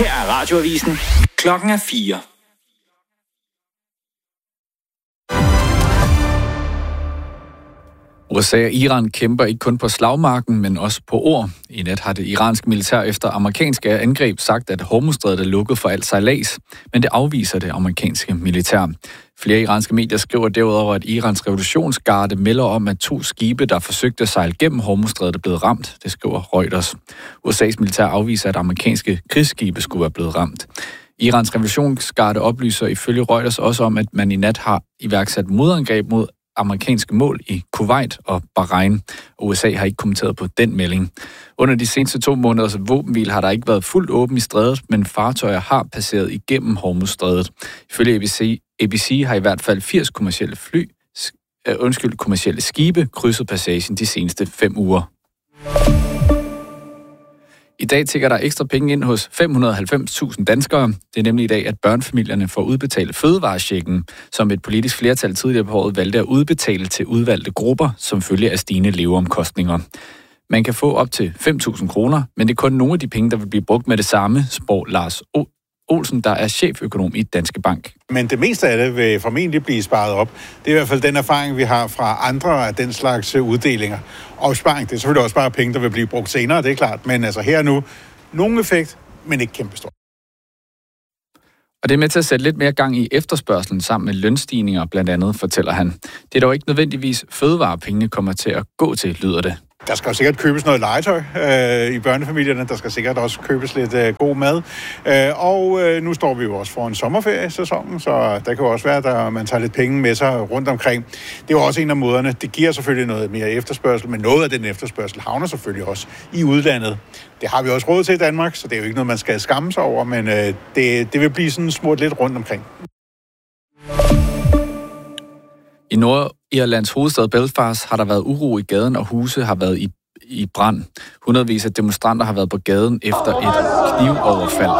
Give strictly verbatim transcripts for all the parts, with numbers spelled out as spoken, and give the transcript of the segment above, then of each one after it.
Her er Radioavisen. Klokken er fire. U S A og Iran kæmper ikke kun på slagmarken, men også på ord. I nat har det iranske militær efter amerikanske angreb sagt, at Hormuzstrædet er lukket for alt sejlads, men det afviser det amerikanske militær. Flere iranske medier skriver derudover, at Irans revolutionsgarde melder om, at to skibe, der forsøgte at sejle gennem Hormuzstrædet, er blevet ramt. Det skriver Reuters. U S A's militær afviser, at amerikanske krigsskibe skulle være blevet ramt. Irans revolutionsgarde oplyser ifølge Reuters også om, at man i nat har iværksat modangreb mod amerikanske mål i Kuwait og Bahrain. U S A har ikke kommenteret på den melding. Under de seneste to måneders våbenhvile har der ikke været fuldt åben i strædet, men fartøjer har passeret igennem Hormuzstrædet. Ifølge A B C, A B C har i hvert fald firs kommercielle fly, øh, undskyld, kommercielle skibe krydset passagen de seneste fem uger. I dag tikker der ekstra penge ind hos fem hundrede og halvfems tusind danskere. Det er nemlig i dag, at børnefamilierne får udbetalt fødevarechecken, som et politisk flertal tidligere på året valgte at udbetale til udvalgte grupper, som følge af stigende leveomkostninger. Man kan få op til fem tusind kroner, men det er kun nogle af de penge, der vil blive brugt med det samme, spår Lars Olsen, der er cheføkonom i Danske Bank. Men det meste af det vil formentlig blive sparet op. Det er i hvert fald den erfaring, vi har fra andre af den slags uddelinger. Opsparing, det er selvfølgelig også bare penge, der vil blive brugt senere, det er klart. Men altså her nu, nogen effekt, men ikke kæmpestor. Og det er med til at sætte lidt mere gang i efterspørgselen sammen med lønstigninger, blandt andet, fortæller han. Det er dog ikke nødvendigvis fødevarepengene kommer til at gå til, lyder det. Der skal jo sikkert købes noget legetøj øh, i børnefamilierne. Der skal sikkert også købes lidt øh, god mad. Øh, og øh, nu står vi jo også for en sommerferiesæson, så der kan jo også være, at man tager lidt penge med sig rundt omkring. Det er jo også en af måderne. Det giver selvfølgelig noget mere efterspørgsel, men noget af den efterspørgsel havner selvfølgelig også i udlandet. Det har vi også råd til i Danmark, så det er jo ikke noget, man skal skamme sig over, men øh, det, det vil blive sådan smurt lidt rundt omkring. I Nordirlands hovedstad Belfast har der været uro i gaden, og huse har været i, i brand. Hundredvis af demonstranter har været på gaden efter et knivoverfald.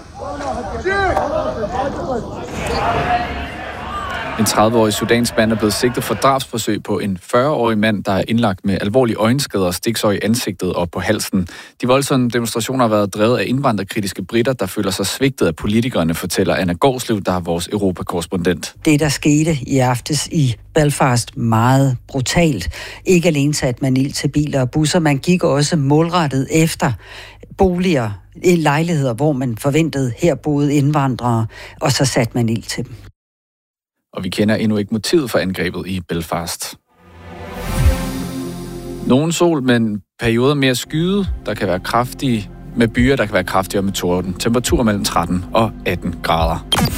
En tredive-årig sudansk mand er blevet sigtet for drabsforsøg på en fyrre-årig mand, der er indlagt med alvorlige øjenskader og stiksår i ansigtet og på halsen. De voldsomme demonstrationer har været drevet af indvandrerkritiske britter, der føler sig svigtet af politikerne, fortæller Anna Gårdslev, der er vores Europakorrespondent. Det, der skete i aftes i Belfast, meget brutalt. Ikke alene satte man ild til biler og busser, man gik også målrettet efter boliger, lejligheder, hvor man forventede, her boede indvandrere, og så satte man ild til dem. Og vi kender endnu ikke motivet for angrebet i Belfast. Nogen sol, men perioder mere skyde, der kan være kraftige, med byer, der kan være kraftigere med torden. Temperaturer mellem tretten og atten grader.